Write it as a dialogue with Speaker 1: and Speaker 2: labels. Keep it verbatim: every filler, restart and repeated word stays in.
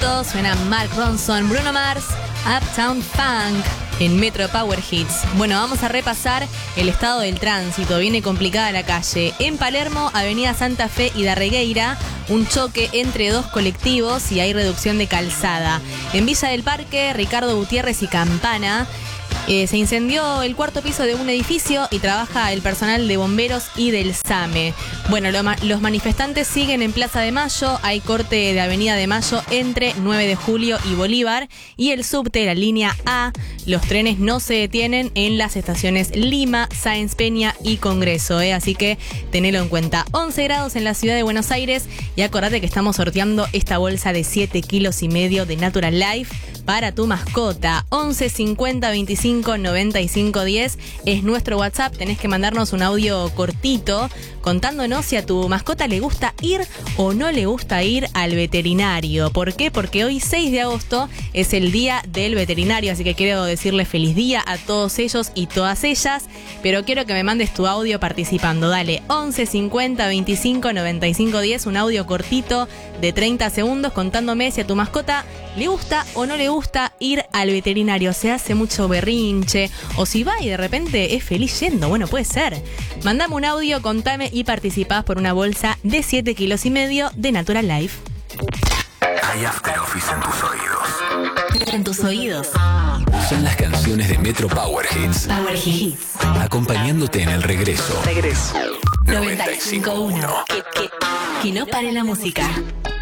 Speaker 1: minutos suena Mark Ronson, Bruno Mars, Uptown Funk en Metro Power Hits. Bueno, vamos a repasar el estado del tránsito. Viene complicada la calle. En Palermo, Avenida Santa Fe y Darregueira, un choque entre dos colectivos y hay reducción de calzada. En Villa del Parque, Ricardo Gutiérrez y Campana, Eh, se incendió el cuarto piso de un edificio y trabaja el personal de bomberos y del SAME. Bueno, lo, los manifestantes siguen en Plaza de Mayo, hay corte de Avenida de Mayo entre nueve de julio y Bolívar y el subte, la línea A, los trenes no se detienen en las estaciones Lima, Sáenz Peña y Congreso, ¿eh? Así que tenelo en cuenta. once grados en la ciudad de Buenos Aires y acordate que estamos sorteando esta bolsa de siete kilos y medio de Natural Life para tu mascota. once cincuenta veinticinco noventa y cinco diez es nuestro WhatsApp. Tenés que mandarnos un audio cortito contándonos si a tu mascota le gusta ir o no le gusta ir al veterinario. ¿Por qué? Porque hoy seis de agosto es el día del veterinario, así que quiero decirle feliz día a todos ellos y todas ellas, pero quiero que me mandes tu audio participando. Dale, once cincuenta veinticinco noventa y cinco diez, un audio cortito de treinta segundos contándome si a tu mascota le gusta o no le gusta ir al veterinario, se hace mucho berrinche, o si va y de repente es feliz yendo, bueno, puede ser. Mandame un audio, contame y participás por una bolsa de siete kilos y medio de Natural Life.
Speaker 2: Hay After Office en tus oídos.
Speaker 1: En tus oídos.
Speaker 2: Son las canciones de Metro Power Hits.
Speaker 1: Power Hits.
Speaker 2: Acompañándote en el regreso.
Speaker 1: Regreso.
Speaker 2: noventa y cinco punto uno.
Speaker 1: Que, que, que no pare la música.